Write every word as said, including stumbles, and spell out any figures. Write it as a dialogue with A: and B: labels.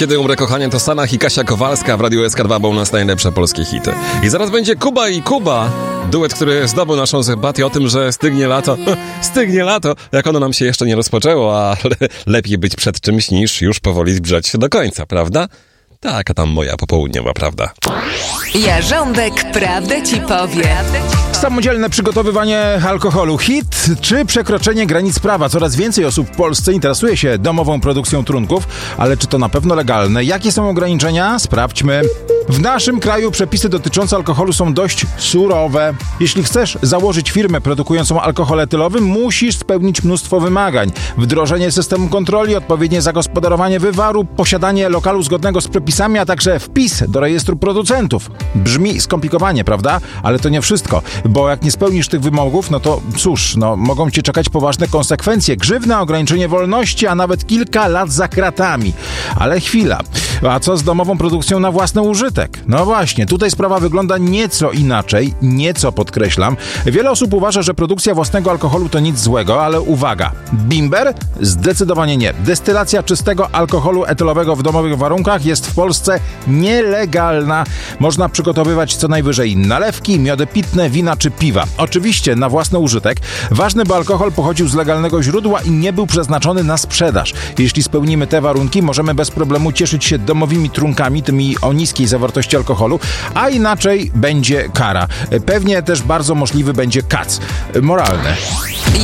A: Kiedy umrę kochanie to Stanach i Kasia Kowalska w Radiu S K dwa, bo u nas najlepsze polskie hity. I zaraz będzie Kuba i Kuba, duet, który zdobył naszą sympatię o tym, że stygnie lato. Stygnie lato, jak ono nam się jeszcze nie rozpoczęło, ale lepiej być przed czymś niż już powoli zbliżać się do końca, prawda? Taka tam moja popołudniowa prawda.
B: Jarząbek prawdę ci powie.
C: Samodzielne przygotowywanie alkoholu. Hit czy przekroczenie granic prawa? Coraz więcej osób w Polsce interesuje się domową produkcją trunków, ale czy to na pewno legalne? Jakie są ograniczenia? Sprawdźmy. W naszym kraju przepisy dotyczące alkoholu są dość surowe. Jeśli chcesz założyć firmę produkującą alkohol etylowy, musisz spełnić mnóstwo wymagań. Wdrożenie systemu kontroli, odpowiednie zagospodarowanie wywaru, posiadanie lokalu zgodnego z przepisami, a także wpis do rejestru producentów. Brzmi skomplikowanie, prawda? Ale to nie wszystko, bo jak nie spełnisz tych wymogów, no to cóż, no mogą cię czekać poważne konsekwencje. Grzywna, ograniczenie wolności, a nawet kilka lat za kratami. Ale chwila. A co z domową produkcją na własny użytek? No właśnie, tutaj sprawa wygląda nieco inaczej, nieco podkreślam. Wiele osób uważa, że produkcja własnego alkoholu to nic złego, ale uwaga, bimber? Zdecydowanie nie. Destylacja czystego alkoholu etylowego w domowych warunkach jest w Polsce nielegalna. Można przygotowywać co najwyżej nalewki, miody pitne, wina czy piwa. Oczywiście na własny użytek. Ważne, by alkohol pochodził z legalnego źródła i nie był przeznaczony na sprzedaż. Jeśli spełnimy te warunki, możemy bez problemu cieszyć się domowymi trunkami, tymi o niskiej zawartości alkoholu, a inaczej będzie kara. Pewnie też bardzo możliwy będzie kac moralny.